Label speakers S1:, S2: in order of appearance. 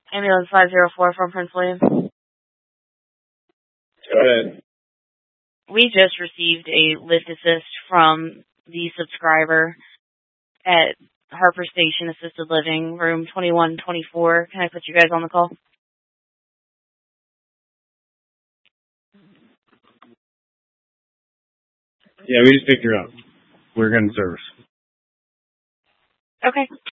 S1: Ambulance 504 from Prince William.
S2: Go ahead.
S1: We just received a lift assist from the subscriber at Harper Station Assisted Living, room 2124. Can I put you guys on the call?
S2: Yeah, we just picked her up. We're going to service.
S1: Okay.